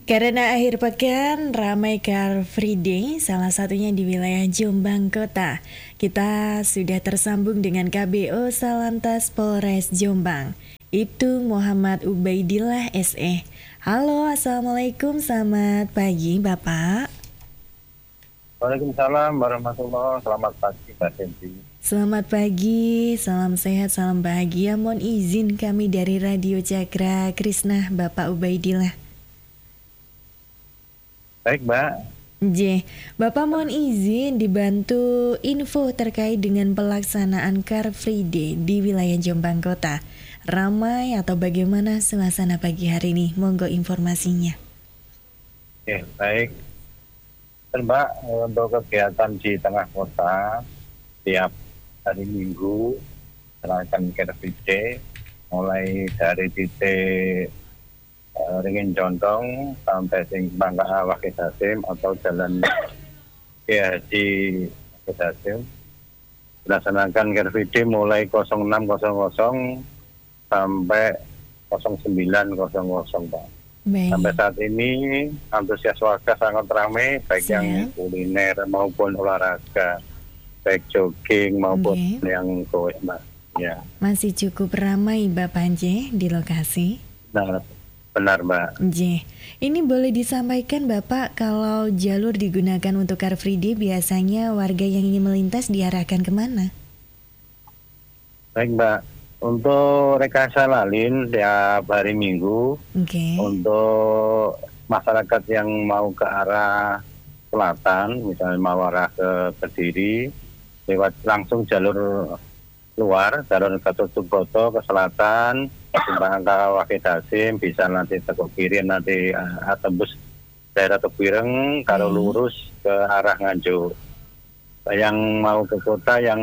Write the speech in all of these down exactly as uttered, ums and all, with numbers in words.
Karena akhir pekan ramai Car Free Day, salah satunya di wilayah Jombang Kota. Kita sudah tersambung dengan K B O Salantas Polres Jombang, Ibtu Muhammad Ubaidillah S E. Halo, Assalamualaikum, selamat pagi Bapak. Waalaikumsalam warahmatullahi wabarakatuh. Selamat pagi Mbak Denti. Selamat pagi, salam sehat, salam bahagia. Mohon izin kami dari Radio Cakra Krisna, Bapak Ubaidillah. Baik Mbak. J, Bapak mohon izin dibantu info terkait dengan pelaksanaan Car Free Day di wilayah Jombang Kota. Ramai atau bagaimana suasana pagi hari ini? Monggo informasinya. Oke, baik. Dan Mbak, untuk kegiatan di tengah kota, tiap hari Minggu, melaksanakan Car Free Day, mulai dari titik uh, Ringin Condong sampai Simpang K A Wakil Hasim atau Jalan Kiai Haji Wakil Hasim, melaksanakan Car Free Day mulai enam sampai sembilan Pak. Baik. Sampai saat ini antusias warga sangat ramai, baik Siap. yang kuliner maupun olahraga, baik jogging maupun Oke. yang goes, Mbak. Ya, Masih cukup ramai Bapak J di lokasi. benar, benar Mbak. J, ini boleh disampaikan Bapak kalau jalur digunakan untuk Car Free Day biasanya warga yang ingin melintas diarahkan kemana? Baik Mbak, untuk rekayasa lalin tiap hari Minggu, Oke. untuk masyarakat yang mau ke arah selatan, misalnya mau arah ke Kediri, lewat langsung jalur luar, jalur Gatot Subroto ke selatan, Simpang K A Wakil Hasim, bisa nanti Teguk Kiri, nanti uh, tembus daerah Tebireng, kalau Hmm. lurus ke arah Nganjuk. Yang mau ke kota, yang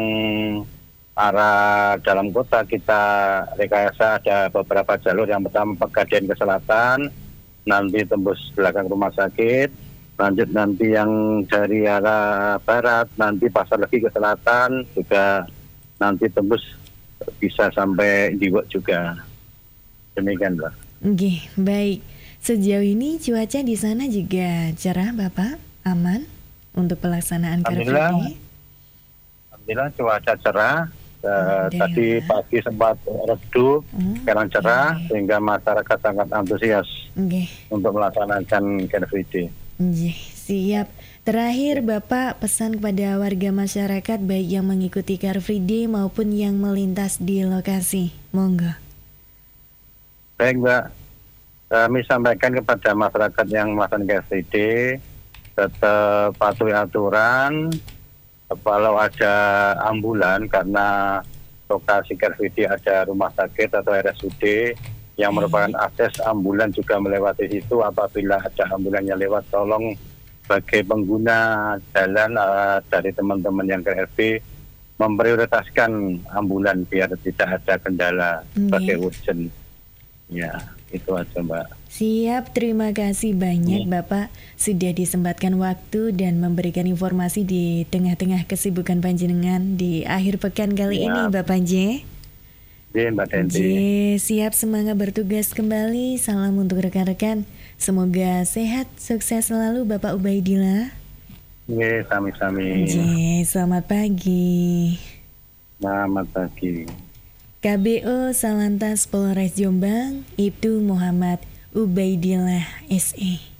arah dalam kota, kita rekayasa ada beberapa jalur. Yang pertama Pegadaian ke selatan, nanti tembus belakang rumah sakit, lanjut nanti yang dari arah barat, nanti Pasar Legi ke selatan, juga nanti tembus bisa sampai Diwek juga. Demikian Mbak. Oke, baik. Sejauh ini cuaca di sana juga cerah Bapak? Aman untuk pelaksanaan Car Free Alhamdulillah. Day? Alhamdulillah cuaca cerah. Eh, Alhamdulillah. tadi pagi sempat redup, Oh, sekarang cerah, oke. sehingga masyarakat sangat antusias Oke, untuk melaksanakan Car Free Day. oke, siap. Terakhir Bapak pesan kepada warga masyarakat baik yang mengikuti Car Free Day maupun yang melintas di lokasi. Monggo. Baik Mbak, kami sampaikan kepada masyarakat yang melaksanakan Car Free Day, tetap patuhi aturan. Kalau ada ambulan, karena lokasi Car Free Day ada rumah sakit atau R S U D yang merupakan akses ambulan juga melewati situ. Apabila ada ambulan yang lewat, tolong sebagai pengguna jalan uh, dari teman-teman yang K R B memprioritaskan ambulan biar tidak ada kendala sebagai Oke. urgent. Ya, itu aja Mbak. Siap, terima kasih banyak Iya. Bapak sudah disempatkan waktu dan memberikan informasi di tengah-tengah kesibukan panjenengan di akhir pekan kali Siap. ini Bapak J. Iya Mbak Denti. J, siap, semangat bertugas kembali. Salam untuk rekan-rekan. Semoga sehat, sukses selalu Bapak Ubaidillah. Iya, sami-sami. J, selamat pagi. Selamat pagi. K B O Salantas Polres Jombang, Ibtu Muhammad Ubaidillah S E.